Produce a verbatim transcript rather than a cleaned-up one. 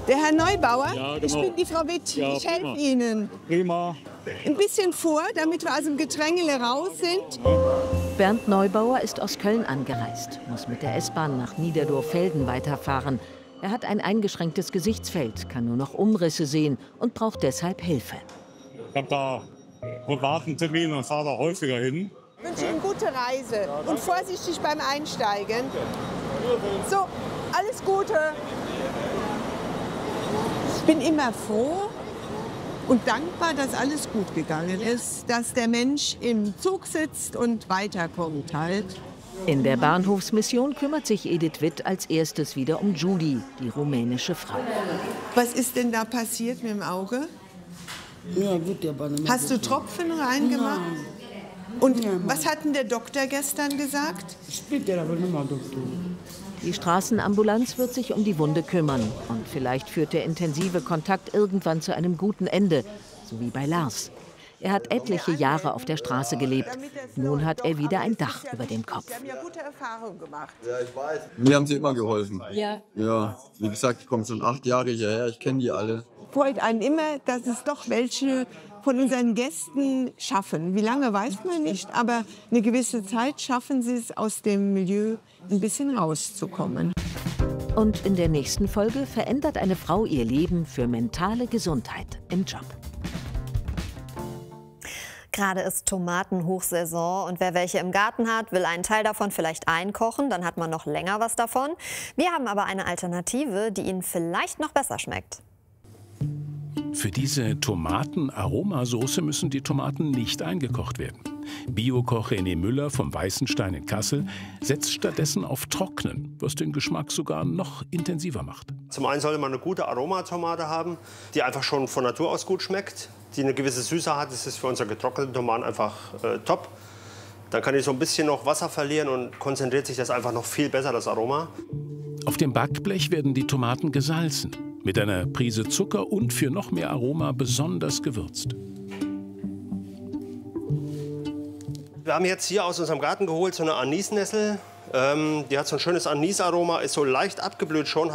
Der Herr Neubauer? Ja, genau. Ich bin die Frau Witt. Ja, ich helfe prima. Ihnen. Prima. Ein bisschen vor, damit wir aus dem Gedrängele raus sind. Bernd Neubauer ist aus Köln angereist, muss mit der S-Bahn nach Niederdorf-Felden weiterfahren. Er hat ein eingeschränktes Gesichtsfeld, kann nur noch Umrisse sehen und braucht deshalb Hilfe. Ich habe da privaten Termin und fahre da häufiger hin. Ich wünsche Ihnen gute Reise und vorsichtig beim Einsteigen. So, alles Gute. Ich bin immer froh und dankbar, dass alles gut gegangen ist, dass der Mensch im Zug sitzt und weiterkommt halt. In der Bahnhofsmission kümmert sich Edith Witt als erstes wieder um Judy, die rumänische Frau. Was ist denn da passiert mit dem Auge? Ja, wird ja aber nicht mehr Hast du Tropfen reingemacht? Und was hat denn der Doktor gestern gesagt? Spielt der aber nicht mehr, Doktor. Die Straßenambulanz wird sich um die Wunde kümmern. Und vielleicht führt der intensive Kontakt irgendwann zu einem guten Ende, so wie bei Lars. Er hat etliche Jahre auf der Straße gelebt. Nun hat er wieder ein Dach über dem Kopf. Sie haben ja gute Erfahrungen gemacht. Ja, ich weiß. Mir haben sie immer geholfen. Ja. Ja, wie gesagt, ich komme schon acht Jahre hierher, ich kenne die alle. Freut einen immer, dass es doch welche von unseren Gästen schaffen. Wie lange, weiß man nicht, aber eine gewisse Zeit schaffen sie es, aus dem Milieu ein bisschen rauszukommen. Und in der nächsten Folge verändert eine Frau ihr Leben für mentale Gesundheit im Job. Gerade ist Tomatenhochsaison und wer welche im Garten hat, will einen Teil davon vielleicht einkochen, dann hat man noch länger was davon. Wir haben aber eine Alternative, die Ihnen vielleicht noch besser schmeckt. Für diese Tomaten-Aromasoße müssen die Tomaten nicht eingekocht werden. Biokoch René Müller vom Weißenstein in Kassel setzt stattdessen auf Trocknen, was den Geschmack sogar noch intensiver macht. Zum einen sollte man eine gute Aromatomate haben, die einfach schon von Natur aus gut schmeckt, die eine gewisse Süße hat. Das ist für unsere getrockneten Tomaten einfach äh, top. Dann kann die so ein bisschen noch Wasser verlieren und konzentriert sich das einfach noch viel besser, das Aroma. Auf dem Backblech werden die Tomaten gesalzen, mit einer Prise Zucker und für noch mehr Aroma besonders gewürzt. Wir haben jetzt hier aus unserem Garten geholt so eine Anisnessel. Ähm, die hat so ein schönes Anisaroma, ist so leicht abgeblüht schon.